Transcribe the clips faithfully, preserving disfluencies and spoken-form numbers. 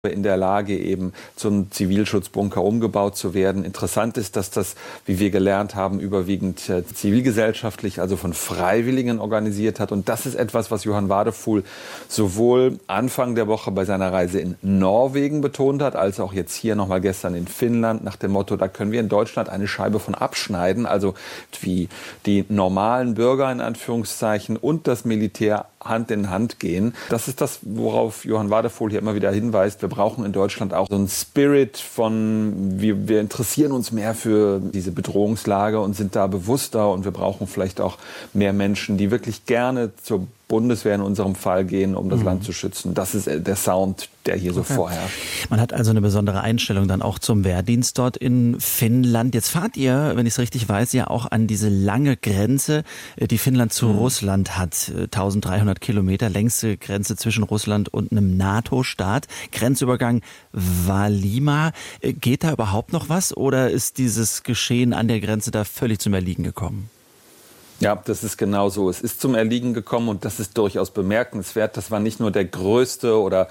in der Lage, eben zum Zivilschutzbunker umgebaut zu werden. Interessant ist, dass das, wie wir gelernt haben, überwiegend äh, zivilgesellschaftlich, also von Freiwilligen organisiert hat. Und das ist etwas, was Johann Wadefuhl sowohl Anfang der Woche bei seiner Reise in Norwegen betont hat, als auch jetzt hier nochmal gestern in Finnland, nach dem Motto, da können wir in Deutschland eine Scheibe von abschneiden, also wie die normalen Bürger in Anführungszeichen und das Militär Hand in Hand gehen. Das ist das, worauf Johann Wadefuhl hier immer wieder hinweist. Wir brauchen in Deutschland auch so einen Spirit von, wir, wir interessieren uns mehr für diese Bedrohungslage und sind da bewusster, und wir brauchen vielleicht auch mehr Menschen, die wirklich gerne zur Bundeswehr in unserem Fall gehen, um das mhm. Land zu schützen. Das ist der Sound, der hier okay. so vorherrscht. Man hat also eine besondere Einstellung dann auch zum Wehrdienst dort in Finnland. Jetzt fahrt ihr, wenn ich es richtig weiß, ja auch an diese lange Grenze, die Finnland zu mhm. Russland hat. dreizehnhundert Kilometer, längste Grenze zwischen Russland und einem NATO-Staat. Grenzübergang Valima. Geht da überhaupt noch was, oder ist dieses Geschehen an der Grenze da völlig zum Erliegen gekommen? Ja, das ist genau so. Es ist zum Erliegen gekommen, und das ist durchaus bemerkenswert. Das war nicht nur der größte oder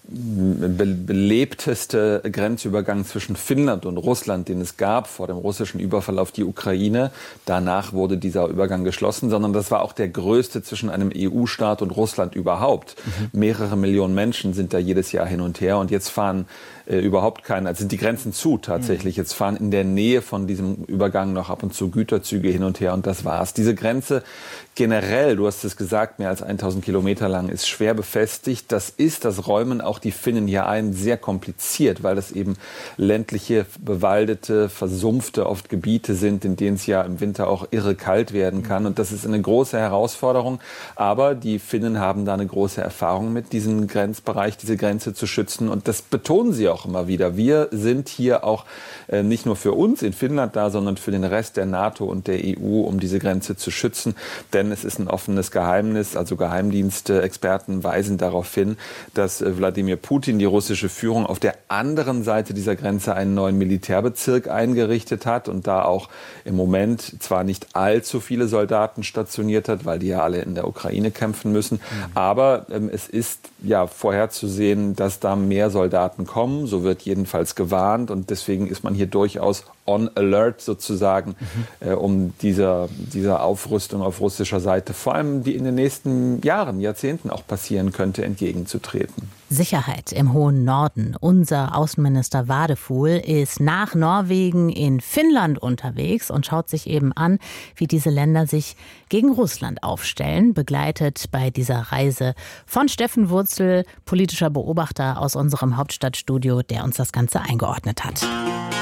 be- belebteste Grenzübergang zwischen Finnland und Russland, den es gab vor dem russischen Überfall auf die Ukraine. Danach wurde dieser Übergang geschlossen, sondern das war auch der größte zwischen einem E U-Staat und Russland überhaupt. Mhm. Mehrere Millionen Menschen sind da jedes Jahr hin und her, und jetzt fahren äh, überhaupt keine, also sind die Grenzen zu tatsächlich. Mhm. Jetzt fahren in der Nähe von diesem Übergang noch ab und zu Güterzüge hin und her, und das war's. Diese Grenze generell, du hast es gesagt, mehr als tausend Kilometer lang, ist schwer befestigt. Das ist, das räumen auch die Finnen hier ein, sehr kompliziert, weil das eben ländliche, bewaldete, versumpfte oft Gebiete sind, in denen es ja im Winter auch irre kalt werden kann. Und das ist eine große Herausforderung. Aber die Finnen haben da eine große Erfahrung mit, diesen Grenzbereich, diese Grenze zu schützen. Und das betonen sie auch immer wieder. Wir sind hier auch äh, nicht nur für uns in Finnland da, sondern für den Rest der NATO und der E U, um diese Grenze zu schützen. Denn es ist ein offenes Geheimnis, also Geheimdienste, Experten weisen darauf hin, dass Wladimir Putin, die russische Führung, auf der anderen Seite dieser Grenze einen neuen Militärbezirk eingerichtet hat und da auch im Moment zwar nicht allzu viele Soldaten stationiert hat, weil die ja alle in der Ukraine kämpfen müssen, mhm. aber ähm, es ist ja vorherzusehen, dass da mehr Soldaten kommen, so wird jedenfalls gewarnt, und deswegen ist man hier durchaus on alert sozusagen, mhm. äh, um dieser, dieser Aufrüstung auf russischer Seite, vor allem die in den nächsten Jahren, Jahrzehnten auch passieren könnte, entgegenzutreten. Sicherheit im hohen Norden. Unser Außenminister Wadefuhl ist nach Norwegen in Finnland unterwegs und schaut sich eben an, wie diese Länder sich gegen Russland aufstellen. Begleitet bei dieser Reise von Steffen Wurzel, politischer Beobachter aus unserem Hauptstadtstudio, der uns das Ganze eingeordnet hat.